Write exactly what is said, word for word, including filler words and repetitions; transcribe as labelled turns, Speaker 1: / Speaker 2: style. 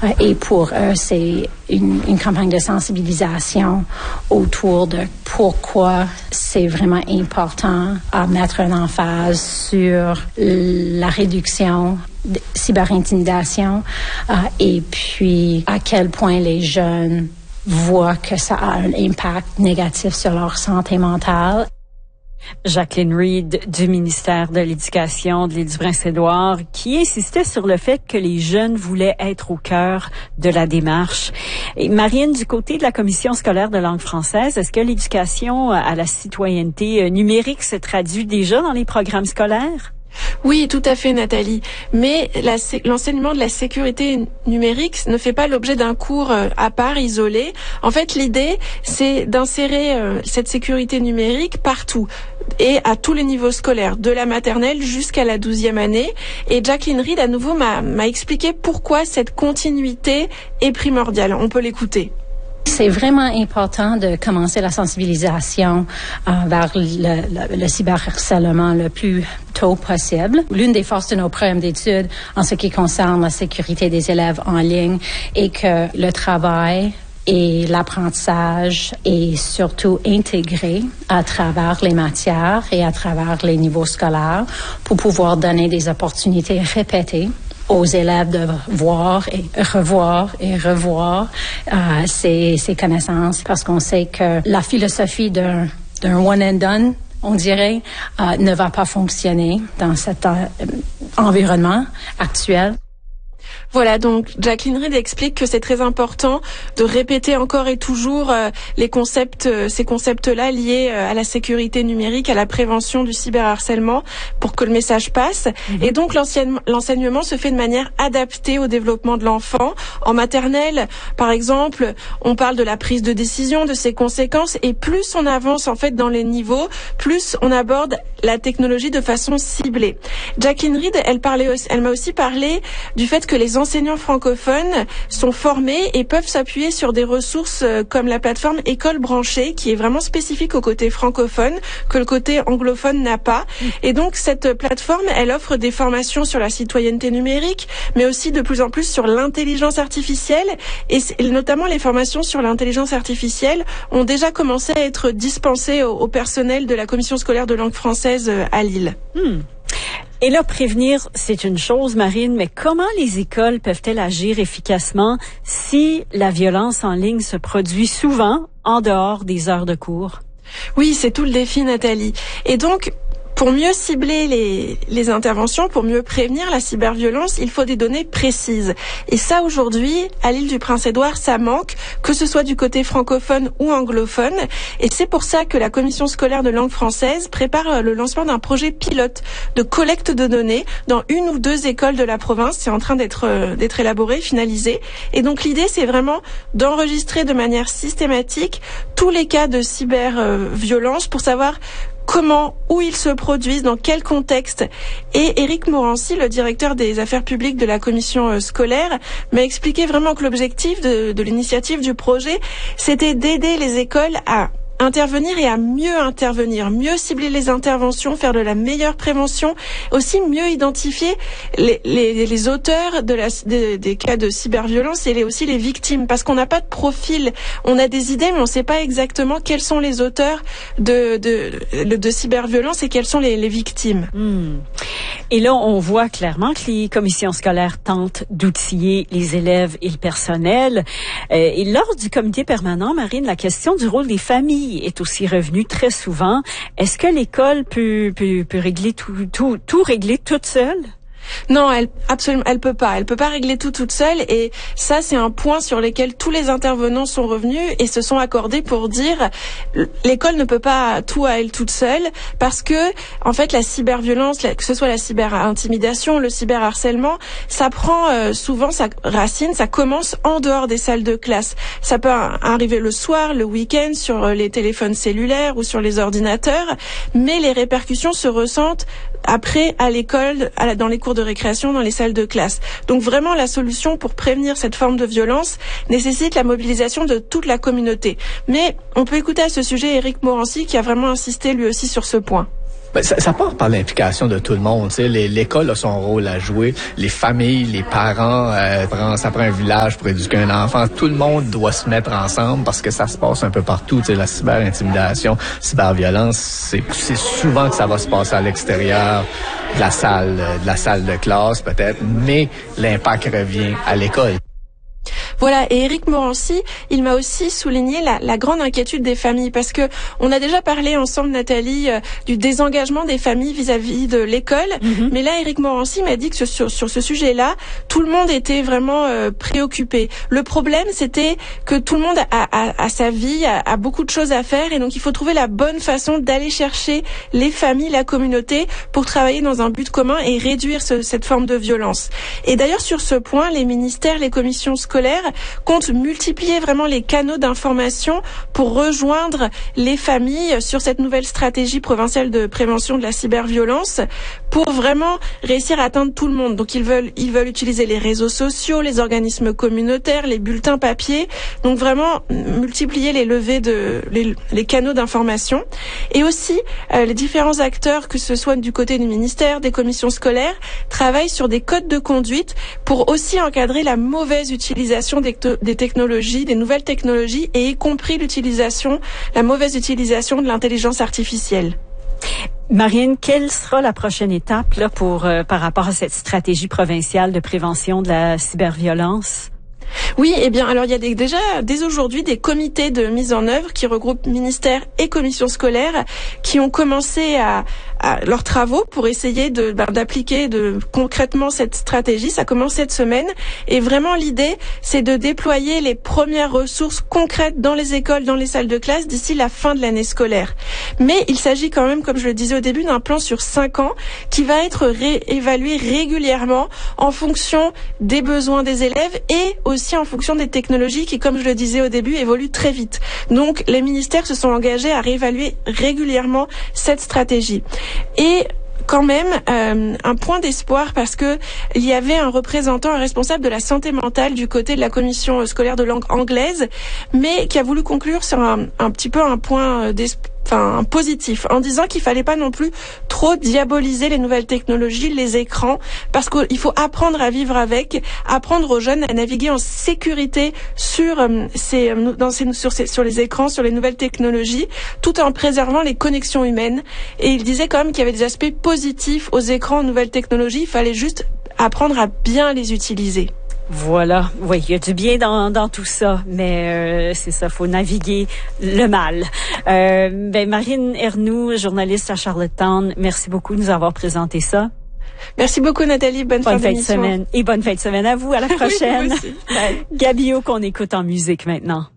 Speaker 1: Et pour eux, c'est une, une campagne de sensibilisation autour de pourquoi c'est vraiment important à mettre une emphase sur la réduction de cyberintimidation euh, et puis à quel point les jeunes voient que ça a un impact négatif sur leur santé mentale.
Speaker 2: Jacqueline Reid du ministère de l'Éducation de l'île du Prince-Édouard qui insistait sur le fait que les jeunes voulaient être au cœur de la démarche. Et Marine, du côté de la Commission scolaire de langue française, est-ce que l'éducation à la citoyenneté numérique se traduit déjà dans les programmes scolaires?
Speaker 3: Oui, tout à fait, Nathalie. Mais la, l'enseignement de la sécurité numérique ne fait pas l'objet d'un cours à part, isolé. En fait, l'idée, c'est d'insérer euh, cette sécurité numérique partout et à tous les niveaux scolaires, de la maternelle jusqu'à la douzième année. Et Jacqueline Reid, à nouveau, m'a, m'a expliqué pourquoi cette continuité est primordiale. On peut l'écouter.
Speaker 1: C'est vraiment important de commencer la sensibilisation euh, vers le, le, le cyberharcèlement le plus tôt possible. L'une des forces de nos programmes d'études en ce qui concerne la sécurité des élèves en ligne est que le travail et l'apprentissage est surtout intégré à travers les matières et à travers les niveaux scolaires pour pouvoir donner des opportunités répétées aux élèves de voir et revoir et revoir euh, ces, ces connaissances parce qu'on sait que la philosophie d'un, d'un one and done, on dirait, euh, ne va pas fonctionner dans cet euh, environnement actuel.
Speaker 3: Voilà, donc Jacqueline Reid explique que c'est très important de répéter encore et toujours euh, les concepts, euh, ces concepts-là liés euh, à la sécurité numérique, à la prévention du cyberharcèlement pour que le message passe. Mmh. Et donc l'enseignement se fait de manière adaptée au développement de l'enfant. En maternelle, par exemple, on parle de la prise de décision, de ses conséquences, et plus on avance en fait dans les niveaux, plus on aborde la technologie de façon ciblée. Jacqueline Reid, elle parlait, aussi, elle m'a aussi parlé du fait que les enseignants francophones sont formés et peuvent s'appuyer sur des ressources comme la plateforme École branchée, qui est vraiment spécifique au côté francophone, que le côté anglophone n'a pas. Et donc, cette plateforme, elle offre des formations sur la citoyenneté numérique, mais aussi de plus en plus sur l'intelligence artificielle. Et notamment, les formations sur l'intelligence artificielle ont déjà commencé à être dispensées au, au personnel de la Commission scolaire de langue française à Lille.
Speaker 2: Hmm. Et là, prévenir, c'est une chose, Marine, mais comment les écoles peuvent-elles agir efficacement si la violence en ligne se produit souvent en dehors des heures de cours?
Speaker 3: Oui, c'est tout le défi, Nathalie. Et donc, pour mieux cibler les, les interventions, pour mieux prévenir la cyberviolence, il faut des données précises. Et ça, aujourd'hui, à l'île du Prince-Édouard, ça manque, que ce soit du côté francophone ou anglophone. Et c'est pour ça que la Commission scolaire de langue française prépare le lancement d'un projet pilote de collecte de données dans une ou deux écoles de la province. C'est en train d'être, d'être élaboré, finalisé. Et donc, l'idée, c'est vraiment d'enregistrer de manière systématique tous les cas de cyberviolence pour savoir comment, où ils se produisent, dans quel contexte. Et Éric Morancy, le directeur des affaires publiques de la commission scolaire, m'a expliqué vraiment que l'objectif de, de l'initiative du projet, c'était d'aider les écoles à intervenir et à mieux intervenir, mieux cibler les interventions, faire de la meilleure prévention, aussi mieux identifier les, les, les auteurs de la, de, des cas de cyberviolence et les, aussi les victimes, parce qu'on n'a pas de profil, on a des idées mais on ne sait pas exactement quels sont les auteurs de, de, de, de cyberviolence et quelles sont les, les victimes.
Speaker 2: Hmm. Et là, on voit clairement que les commissions scolaires tentent d'outiller les élèves et le personnel. Euh, et lors du comité permanent, Marine, la question du rôle des familles est aussi revenue très souvent. Est-ce que l'école peut, peut, peut régler tout, tout, tout régler toute seule?
Speaker 3: Non, elle absolument, elle peut pas. Elle peut pas régler tout toute seule. Et ça, c'est un point sur lequel tous les intervenants sont revenus et se sont accordés pour dire l'école ne peut pas tout à elle toute seule parce que, en fait, la cyberviolence, que ce soit la cyberintimidation, le cyberharcèlement, ça prend euh, souvent sa racine, ça commence en dehors des salles de classe. Ça peut arriver le soir, le week-end, sur les téléphones cellulaires ou sur les ordinateurs, mais les répercussions se ressentent après à l'école, à la, dans les cours de récréation, dans les salles de classe. Donc vraiment, la solution pour prévenir cette forme de violence nécessite la mobilisation de toute la communauté. Mais on peut écouter à ce sujet Éric Morancy qui a vraiment insisté lui aussi sur ce point.
Speaker 4: Ben, ça, ça part par l'implication de tout le monde. Tu sais, l'école a son rôle à jouer, les familles, les parents, euh, ça prend un village pour éduquer un enfant. Tout le monde doit se mettre ensemble parce que ça se passe un peu partout. Tu sais, la cyber-intimidation, cyber-violence, c'est, c'est souvent que ça va se passer à l'extérieur de la salle, de la salle de classe peut-être, mais l'impact revient à l'école.
Speaker 3: Voilà, et Éric Morancy, il m'a aussi souligné la, la grande inquiétude des familles, parce que on a déjà parlé ensemble, Nathalie, euh, du désengagement des familles vis-à-vis de l'école, mm-hmm. mais là, Éric Morancy m'a dit que sur, sur ce sujet-là, tout le monde était vraiment euh, préoccupé. Le problème, c'était que tout le monde a, a, a sa vie, a, a beaucoup de choses à faire, et donc il faut trouver la bonne façon d'aller chercher les familles, la communauté, pour travailler dans un but commun et réduire ce, cette forme de violence. Et d'ailleurs, sur ce point, les ministères, les commissions scolaires compte multiplier vraiment les canaux d'information pour rejoindre les familles sur cette nouvelle stratégie provinciale de prévention de la cyberviolence, pour vraiment réussir à atteindre tout le monde. Donc ils veulent ils veulent utiliser les réseaux sociaux, les organismes communautaires, les bulletins papier, donc vraiment multiplier les levées de les, les canaux d'information. Et aussi euh, les différents acteurs, que ce soit du côté du ministère, des commissions scolaires, travaillent sur des codes de conduite pour aussi encadrer la mauvaise utilisation des, des technologies, des nouvelles technologies, et y compris l'utilisation, la mauvaise utilisation de l'intelligence artificielle.
Speaker 2: Marianne, quelle sera la prochaine étape là pour euh, par rapport à cette stratégie provinciale de prévention de la cyberviolence?
Speaker 3: Oui, eh bien, alors il y a des, déjà dès aujourd'hui des comités de mise en œuvre qui regroupent ministères et commissions scolaires qui ont commencé à, à leurs travaux pour essayer de bah, d'appliquer de concrètement cette stratégie. Ça commence cette semaine, et vraiment l'idée, c'est de déployer les premières ressources concrètes dans les écoles, dans les salles de classe d'ici la fin de l'année scolaire. Mais il s'agit quand même, comme je le disais au début, d'un plan sur cinq ans qui va être réévalué régulièrement en fonction des besoins des élèves et aussi en fonction des technologies qui, comme je le disais au début, évoluent très vite. Donc, les ministères se sont engagés à réévaluer régulièrement cette stratégie. Et quand même euh, un point d'espoir, parce que il y avait un représentant, un responsable de la santé mentale du côté de la commission scolaire de langue anglaise, mais qui a voulu conclure sur un, un petit peu un point d'espoir, enfin positif, en disant qu'il fallait pas non plus trop diaboliser les nouvelles technologies, les écrans, parce qu'il faut apprendre à vivre avec, apprendre aux jeunes à naviguer en sécurité sur euh, ces, dans ces, sur, ces, sur les écrans, sur les nouvelles technologies, tout en préservant les connexions humaines. Et il disait quand même qu'il y avait des aspects positifs aux écrans, aux nouvelles technologies, il fallait juste apprendre à bien les utiliser.
Speaker 2: Voilà, oui, il y a du bien dans, dans tout ça, mais euh, c'est ça, faut naviguer le mal. Euh, ben Marianne Ernoult, journaliste à Charlottetown, merci beaucoup de nous avoir présenté ça.
Speaker 3: Merci beaucoup Nathalie, bonne,
Speaker 2: bonne
Speaker 3: fin
Speaker 2: de semaine. Et bonne fin de semaine à vous, à la prochaine.
Speaker 3: Oui,
Speaker 2: Gabi O qu'on écoute en musique maintenant.